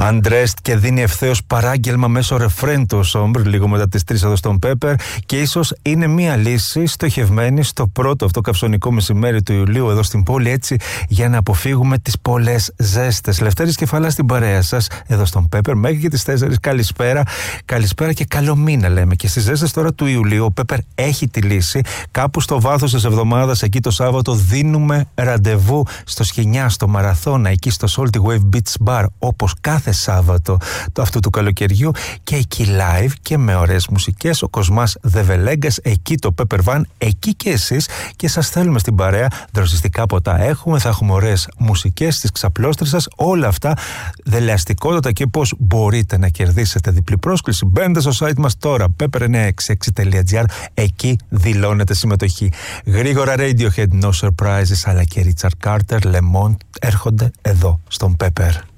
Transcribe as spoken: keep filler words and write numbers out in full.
Undressed και δίνει ευθέως παράγγελμα μέσω ρεφρέν του Sombre λίγο μετά τις τρεις εδώ στον Pepper, και ίσως είναι μια λύση στοχευμένη στο πρώτο αυτό καυσονικό μεσημέρι του Ιουλίου εδώ στην πόλη, έτσι για να αποφύγουμε τις πολλές ζέστες. Λευτέρης Κεφαλάς στην παρέα σας εδώ στον Pepper μέχρι και τις τέσσερις. Καλησπέρα, καλησπέρα και καλό μήνα λέμε. Και στις ζέστες τώρα του Ιουλίου ο Pepper έχει τη λύση. Κάπου στο βάθος της εβδομάδας, εκεί το Σάββατο, δίνουμε ραντεβού στο Σχοινιά, στο Μαραθώνα, εκεί στο Salty Wave Beach Bar, όπως κάθε Σάββατο το αυτού του καλοκαιριού, και εκεί live και με ωραίες μουσικές. Ο Κοσμάς Δεβελέγκας, εκεί το Pepper Van, εκεί και εσείς, και σας θέλουμε στην παρέα. Δροσιστικά ποτά έχουμε, θα έχουμε ωραίες μουσικές στις ξαπλώστρες σας, όλα αυτά δελεαστικότατα, και πώς μπορείτε να κερδίσετε διπλή πρόσκληση. Μπαίνετε στο site μας τώρα, pepper εννιακόσια εξήντα έξι τελεία τζι άρ, εκεί δηλώνετε συμμετοχή. Γρήγορα Radiohead, No Surprises, αλλά και Richard Carter, Le Monde έρχονται εδώ στον Pepper.